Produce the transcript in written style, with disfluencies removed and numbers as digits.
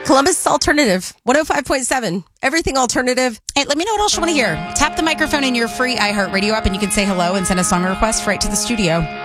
Columbus Alternative, 105.7. Everything alternative. Hey, let me know what else you want to hear. Tap the microphone in your free iHeartRadio app and you can say hello and send a song request right to the studio.